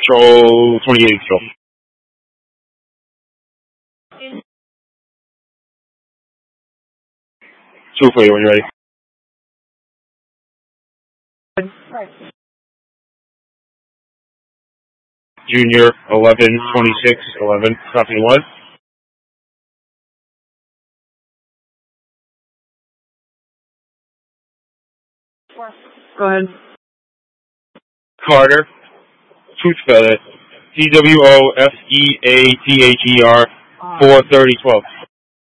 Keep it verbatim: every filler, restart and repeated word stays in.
Control twenty-eight, control. Two for you when you're ready. Junior, eleven, twenty-six, eleven, copy one. Go ahead. Carter, two spell it. C W O F E A T H E R, four thirty twelve.